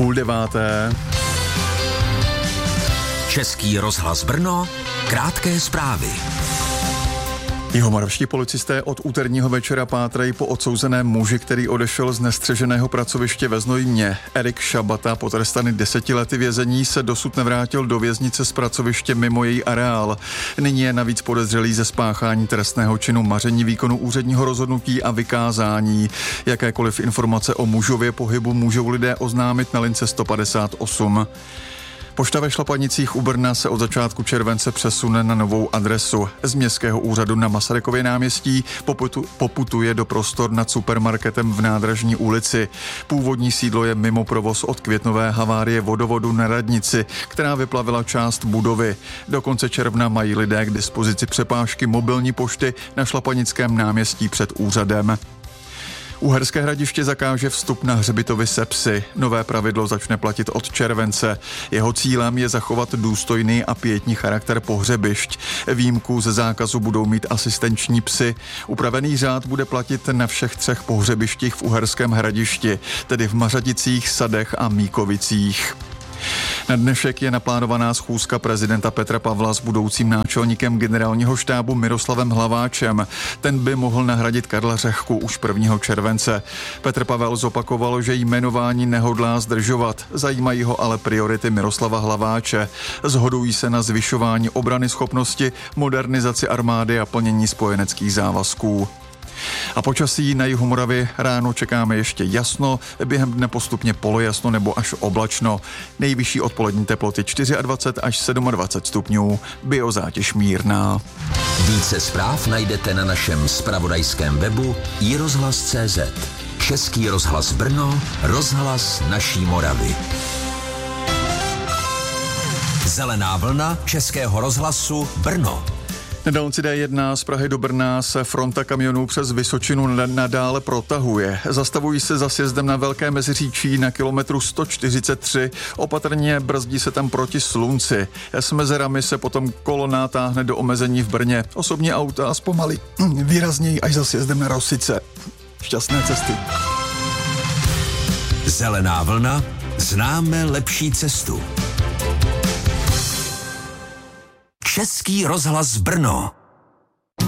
8:30. Český rozhlas Brno, krátké zprávy. Jihomoravští policisté od úterního večera pátrají po odsouzeném muži, který odešel z nestřeženého pracoviště ve Znojmě. Erik Šabata, potrestaný 10 lety vězení, se dosud nevrátil do věznice z pracoviště mimo její areál. Nyní je navíc podezřelý ze spáchání trestného činu maření výkonu úředního rozhodnutí a vykázání. Jakékoliv informace o mužově pohybu můžou lidé oznámit na lince 158. Pošta ve Šlapanicích u Brna se od začátku července přesune na novou adresu. Z městského úřadu na Masarykově náměstí poputuje do prostor nad supermarketem v Nádražní ulici. Původní sídlo je mimo provoz od květnové havárie vodovodu na radnici, která vyplavila část budovy. Do konce června mají lidé k dispozici přepážky mobilní pošty na Šlapanickém náměstí před úřadem. Uherské Hradiště zakáže vstup na hřbitovy se psy. Nové pravidlo začne platit od července. Jeho cílem je zachovat důstojný a pietní charakter pohřebišť. Výjimku ze zákazu budou mít asistenční psy. Upravený řád bude platit na všech 3 pohřebištích v Uherském Hradišti, tedy v Mařadicích, Sadech a Míkovicích. Na dnešek je naplánovaná schůzka prezidenta Petra Pavla s budoucím náčelníkem generálního štábu Miroslavem Hlaváčem. Ten by mohl nahradit Karla Řehku už 1. července. Petr Pavel zopakoval, že jmenování nehodlá zdržovat. Zajímají ho ale priority Miroslava Hlaváče. Shodují se na zvyšování obranyschopnosti, modernizaci armády a plnění spojeneckých závazků. A počasí na jihu Moravy ráno čekáme ještě jasno, během dne postupně polojasno nebo až oblačno. Nejvyšší odpolední teploty 24 až 27 stupňů, biozátěž mírná. Více zpráv najdete na našem zpravodajském webu iRozhlas.cz. Český rozhlas Brno, rozhlas naší Moravy. Zelená vlna Českého rozhlasu Brno. Na dálnici D1 z Prahy do Brna se fronta kamionů přes Vysočinu nadále protahuje. Zastavují se za sjezdem na Velké Meziříčí na kilometru 143. Opatrně brzdí se tam proti slunci. S mezerami se potom kolona táhne do omezení v Brně. Osobní auta zpomalí výrazněji až za sjezdem na Rosice. Šťastné cesty. Zelená vlna, známe lepší cestu. Český rozhlas Brno.